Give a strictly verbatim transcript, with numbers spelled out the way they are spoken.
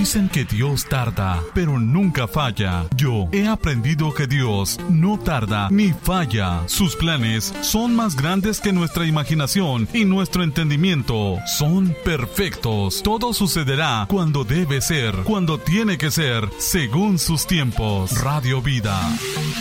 Dicen que Dios tarda, pero nunca falla. Yo he aprendido que Dios no tarda ni falla. Sus planes son más grandes que nuestra imaginación y nuestro entendimiento. Son perfectos. Todo sucederá cuando debe ser, cuando tiene que ser, según sus tiempos. Radio Vida.